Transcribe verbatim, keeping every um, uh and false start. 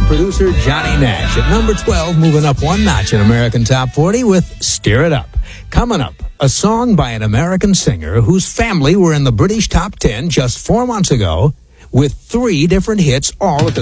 producer Johnny Nash. At number twelve, moving up one notch in American Top forty with Stir It Up. Coming up, a song by an American singer whose family were in the British Top ten just four months ago with three different hits all at the